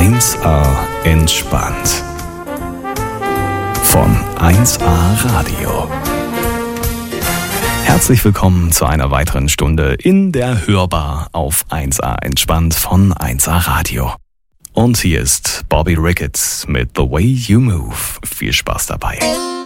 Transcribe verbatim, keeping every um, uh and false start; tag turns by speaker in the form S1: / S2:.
S1: eins a entspannt. Von eins a Radio. Herzlich willkommen zu einer weiteren Stunde in der Hörbar auf eins a entspannt von eins a Radio. Und hier ist Bobby Ricketts mit The Way You Move. Viel Spaß dabei.